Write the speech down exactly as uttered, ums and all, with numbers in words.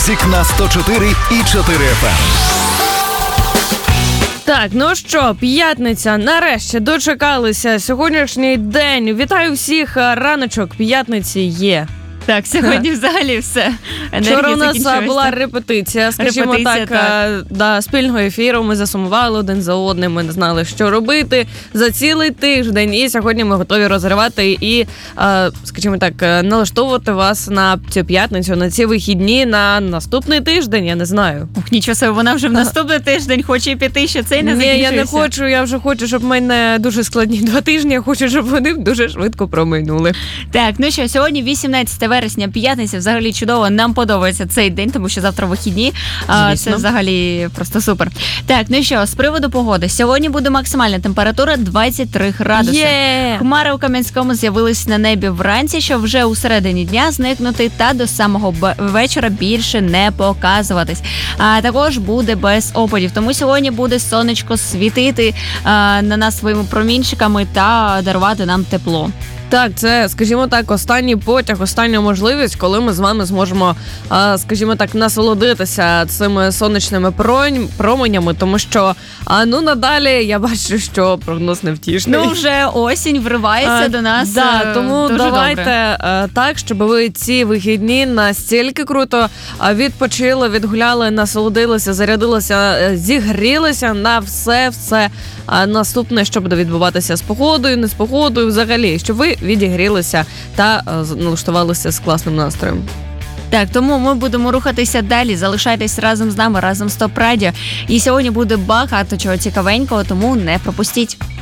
М'юзик на сто чотири і чотири еф ем. Так, ну що, п'ятниця, нарешті дочекалися, сьогоднішній день. Вітаю всіх, раночок п'ятниці є. Так, сьогодні взагалі все. Вчора у нас була репетиція, скажімо репетиція, так, так. Да, спільного ефіру. Ми засумували один за одним, ми не знали, що робити за цілий тиждень. І сьогодні ми готові розривати і, скажімо так, налаштовувати вас на цю п'ятницю, на ці вихідні, на наступний тиждень, я не знаю. Ух, нічого собі, вона вже в наступний тиждень хоче піти, що цей не закінчується. Ні, я не хочу, я вже хочу, щоб в мене дуже складні два тижні, я хочу, щоб вони дуже швидко проминули. Так, ну що, сьогодні вісімнадцяте вересня, п'ятниця, взагалі чудово, нам подобається цей день, тому що завтра вихідні, а, це взагалі просто супер. Так, ну що, з приводу погоди, сьогодні буде максимальна температура двадцять три градуси. Yeah. Хмари у Кам'янському з'явились на небі вранці, щоб вже у середині дня зникнути та до самого б- вечора більше не показуватись. А також буде без опадів, тому сьогодні буде сонечко світити а, на нас своїми промінчиками та дарувати нам тепло. Так, це, скажімо так, останній потяг, остання можливість, коли ми з вами зможемо, скажімо так, насолодитися цими сонячними променями, тому що, ну, надалі я бачу, що прогноз невтішний. Ну, вже осінь вривається а, до нас. Да, тому дуже давайте добре. Так, щоб ви ці вихідні настільки круто відпочили, відгуляли, насолодилися, зарядилися, зігрілися на все-все наступне, що буде відбуватися з погодою, не з погодою, взагалі, щоб ви відігрілися та налаштувалися з класним настроєм. Так, тому ми будемо рухатися далі. Залишайтесь разом з нами, разом з Топ Радіо. І сьогодні буде багато чого цікавенького, тому не пропустіть.